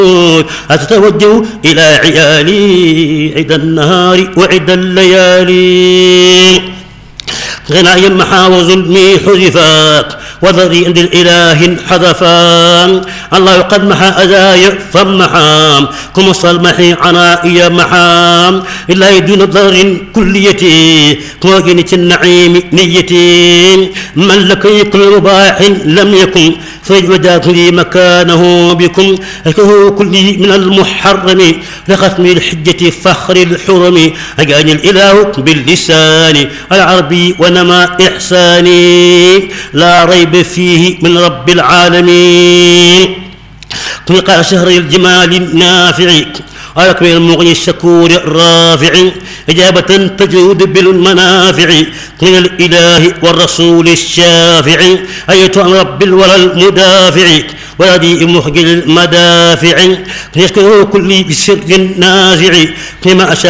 أتتوجه إلى عيالي عد النهار وعد الليالي. غناي محا وظلمي حذفا وذري عند الإله حذفا. الله قد محا أذاي فمحا كم صلمحي عنائي محا إلا يدون ضر كليتي كوجنة النعيم نيتي. من لك كل رباح لم يكن فجدت لي مكانه بكم. أكه كلي من المحرم لختم الحجة فخر الحرم. أجاني الإله باللسان العربي ونما إحساني لا ريب فيه من رب العالمين. قال شهر الجمال النافع ألك من المغني الشكور الرافع إجابة تجود بالمنافع من الإله والرسول الشافع. أيتها رب الورى المدافع ولدي مخجل المدافع. يشكره كل بسر نازع فيما أشاء